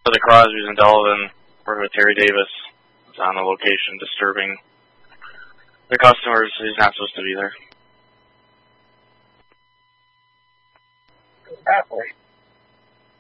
for the Crosbys and Delavan, working with Terry Davis, is on the location disturbing the customers. He's not supposed to be there. Athlete.